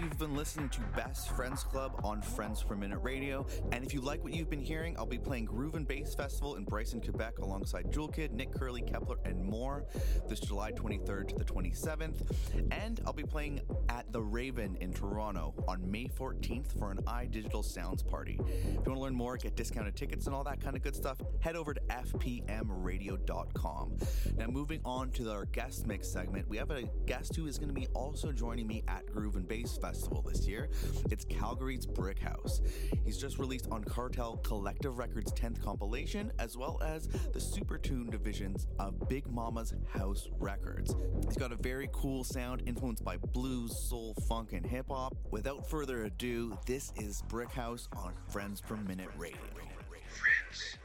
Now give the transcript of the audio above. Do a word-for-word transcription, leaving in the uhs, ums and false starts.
you've been listening to Best Friends Club on Friends Per Minute Radio. And if you like what you've been hearing, I'll be playing Groove and Bass Festival in Bryson, Quebec alongside Jewel Kid, Nick Curley, Kepler, and more this July twenty-third to the twenty-seventh. And I'll be playing at The Raven in Toronto on May fourteenth for an iDigital Sounds party. If you want to learn more, get discounted tickets and all that kind of good stuff, head over to f p m radio dot com. Now, moving on to our guest mix segment, we have a guest who is going to be also joining me at Groove and Bass Festival this year. It's Calgary's Brick House. He's just released on Cartel Collective Records' tenth compilation, as well as the Supertune divisions of Big Mama's House Records. He's got a very cool sound influenced by blues, soul, funk, and hip-hop. Without further ado, this is Brick House on Friends Per Minute Radio. Friends